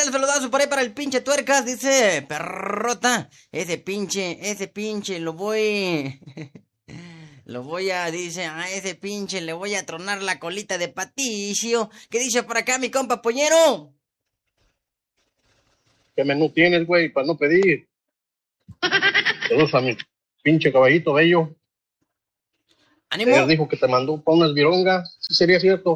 el saludazo por ahí para el pinche tuercas, dice perrota. Ese pinche, lo voy... dice, a ese pinche le voy a tronar la colita de paticio. ¿Qué dice por acá mi compa Pollero? ¿Qué menú tienes, güey, para no pedir? Saludos a mi pinche caballito bello. ¡Ánimo! Ayer dijo que te mandó para unas virongas. ¿Sí sería cierto?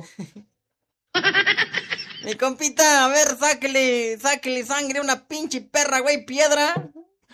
Mi compita, a ver, sáquele sangre a una pinche perra, güey, piedra.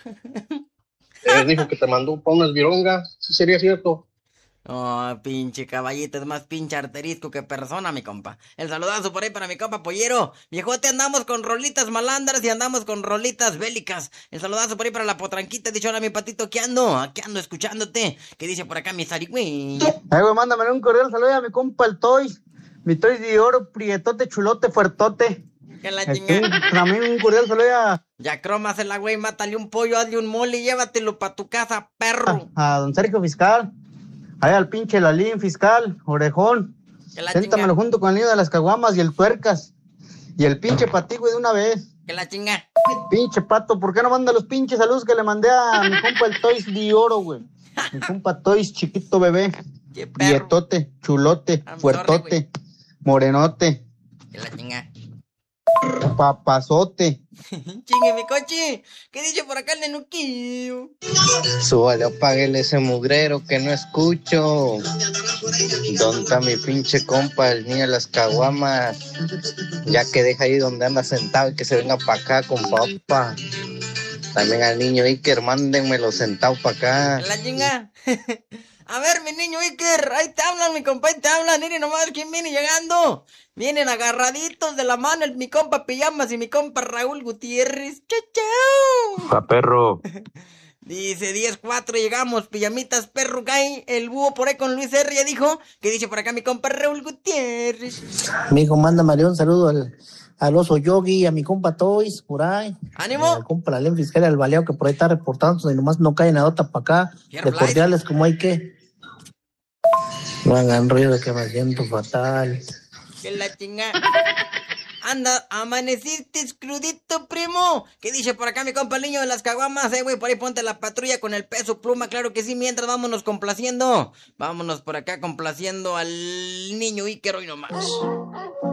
Ayer dijo que te mandó para unas virongas. ¿Sí sería cierto? Oh, pinche caballito, es más pinche arterisco que persona, mi compa. El saludazo por ahí para mi compa Pollero. Viejote, andamos con rolitas malandras y andamos con rolitas bélicas. El saludazo por ahí para la potranquita. Dicho, hola, mi patito, aquí ando escuchándote. ¿Qué dice por acá mi zarigüey? Ay, güey, mándame un cordial saludo a mi compa el Toys. Mi Toys de oro, prietote, chulote, fuertote. Que la chingada. También un cordial saludo a... Ya crómasela, güey, mátale un pollo, hazle un mole y llévatelo pa' tu casa, perro. A don Sergio Fiscal. Ahí al pinche Lalín Fiscal, Orejón. Séntamelo junto con el niño de las caguamas y el tuercas. Y el pinche patí, güey, de una vez. Que la chinga. Pinche pato, ¿por qué no manda los pinches saludos que le mandé a mi compa el Toys de oro, güey? Mi compa Toys, chiquito bebé. Prietote, chulote, fuertote, morenote. Que la chinga. Papazote. Chingue mi coche. ¿Qué dice por acá el nenuquillo? Súbale, apáguele ese mugrero que no escucho. ¿Dónde está mi pinche compa, el niño de las caguamas? Ya que deja ahí donde anda sentado y que se venga para acá con papá. También al niño Iker, mándenmelo sentado para acá. La chinga. A ver, mi niño Iker, ahí te hablan, mi compa, ahí te hablan. Miren nomás quién viene llegando. Vienen agarraditos de la mano mi compa Pijamas y mi compa Raúl Gutiérrez. ¡Chau, chau! ¡Ja, perro! Dice 10-4, llegamos, pijamitas, perro, cae. El búho por ahí con Luis R. ya dijo. ¿Qué dice por acá mi compa Raúl Gutiérrez? Mijo, mándame un saludo al oso Yogi, a mi compa Toys, por ahí. ¡Ánimo! Al compa la Fiscal, al baleado que por ahí está reportando, y nomás no caen a otra para acá. De cordiales como hay que. No hagan ruido que me siento fatal. Que la chingada. Anda, amaneciste crudito, primo. ¿Qué dice por acá mi compa el niño de las caguamas? Güey, por ahí ponte la patrulla con el peso pluma, claro que sí. Mientras vámonos complaciendo. Vámonos por acá complaciendo al niño Iker hoy nomás.